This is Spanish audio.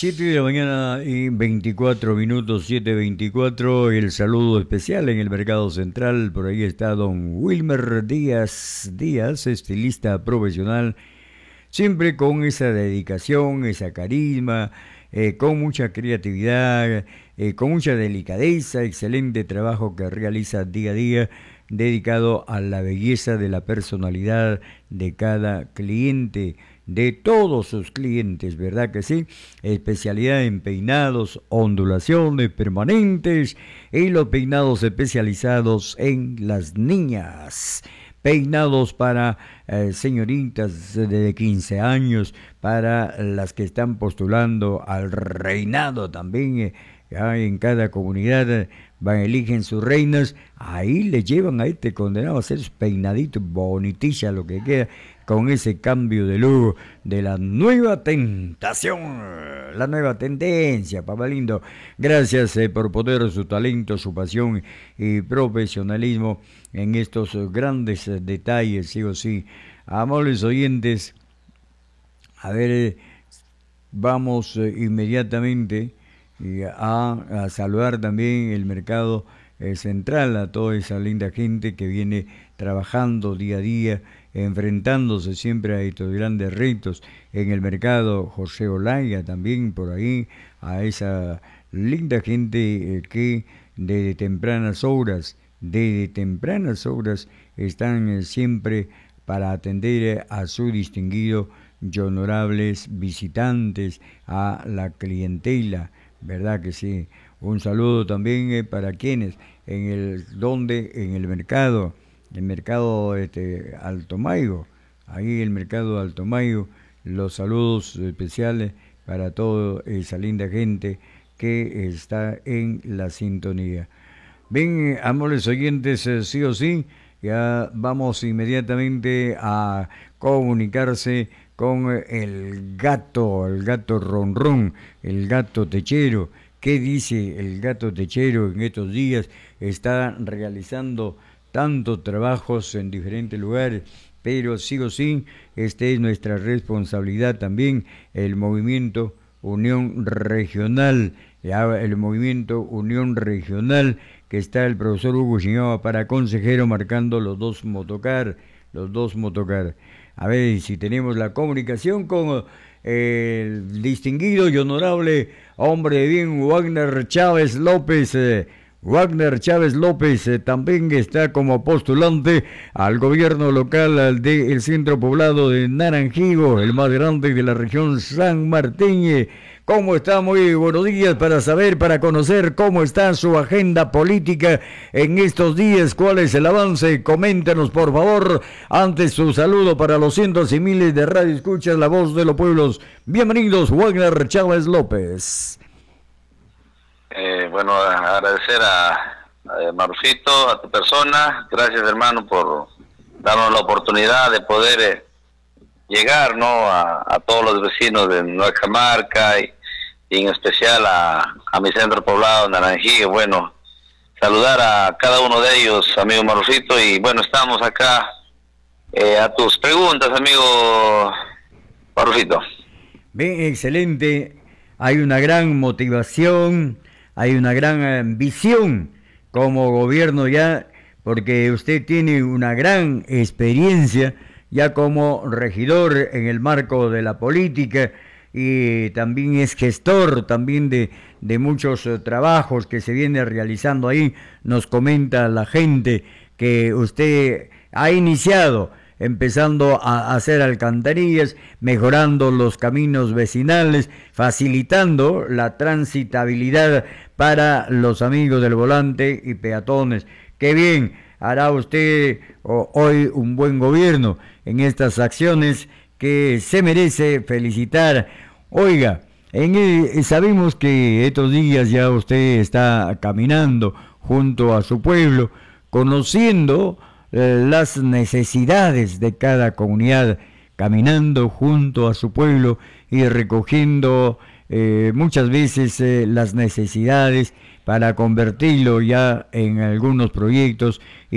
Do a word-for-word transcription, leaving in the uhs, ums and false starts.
siete de la mañana y veinticuatro minutos, siete veinticuatro, el saludo especial en el Mercado Central. Por ahí está don Wilmer Díaz Díaz, estilista profesional, siempre con esa dedicación, esa carisma, eh, con mucha creatividad, eh, con mucha delicadeza, excelente trabajo que realiza día a día, dedicado a la belleza de la personalidad de cada cliente, de todos sus clientes, ¿verdad que sí? Especialidad en peinados, ondulaciones permanentes y los peinados especializados en las niñas. Peinados para eh, señoritas de quince años, para las que están postulando al reinado también. Eh, ya en cada comunidad eh, van, eligen sus reinas, ahí le llevan a este condenado a hacer su peinadito, bonitilla lo que queda, con ese cambio de look de la nueva tentación, la nueva tendencia, papá lindo. Gracias eh, por poner su talento, su pasión y profesionalismo en estos grandes eh, detalles, sí o sí. Amables oyentes, a ver, eh, vamos eh, inmediatamente eh, a, a saludar también el mercado eh, central, a toda esa linda gente que viene trabajando día a día, enfrentándose siempre a estos grandes retos en el mercado. José Olaya también por ahí, a esa linda gente eh, que desde tempranas horas, desde tempranas horas están eh, siempre para atender a su distinguido y honorables visitantes, a la clientela, ¿verdad que sí? Un saludo también eh, para quienes, en el, donde, en el mercado, el mercado este, Alto Maigo, ahí el mercado Alto Maigo, los saludos especiales para toda esa linda gente que está en la sintonía. Bien, amables oyentes, eh, sí o sí, ya vamos inmediatamente a comunicarse con el gato, el gato ronrón, el gato techero. ¿Qué dice el gato techero en estos días? Está realizando tantos trabajos en diferentes lugares, pero sí o sí, esta es nuestra responsabilidad también, el movimiento Unión Regional, el movimiento Unión Regional, que está el profesor Hugo Chiñoa para consejero marcando los dos motocar, los dos motocar. A ver si tenemos la comunicación con eh, el distinguido y honorable hombre de bien, Wagner Chávez López. Eh, Wagner Chávez López eh, también está como postulante al gobierno local del centro poblado de Naranjito, el más grande de la región San Martín. ¿Cómo está? Muy buenos días, para saber, para conocer cómo está su agenda política en estos días, cuál es el avance. Coméntanos, por favor. Antes, su saludo para los cientos y miles de radio escuchas, la voz de los pueblos. Bienvenidos, Wagner Chávez López. Eh, bueno, agradecer a, a Marufito, a tu persona. Gracias, hermano, por darnos la oportunidad de poder eh, llegar, ¿no?, a, a todos los vecinos de Nueva Camarca y, y en especial a, a mi centro poblado, Naranjito. Bueno, saludar a cada uno de ellos, amigo Marufito, y bueno, estamos acá eh, a tus preguntas, amigo Marufito. Bien, excelente. Hay una gran motivación, hay una gran visión como gobierno ya, porque usted tiene una gran experiencia ya como regidor en el marco de la política, y también es gestor también de, de muchos uh, trabajos que se viene realizando ahí. Nos comenta la gente que usted ha iniciado empezando a hacer alcantarillas, mejorando los caminos vecinales, facilitando la transitabilidad para los amigos del volante y peatones. ¡Qué bien! Hará usted oh, hoy un buen gobierno en estas acciones que se merece felicitar. Oiga, en el, sabemos que estos días ya usted está caminando junto a su pueblo, conociendo eh, las necesidades de cada comunidad, caminando junto a su pueblo y recogiendo eh, muchas veces eh, las necesidades para convertirlo ya en algunos proyectos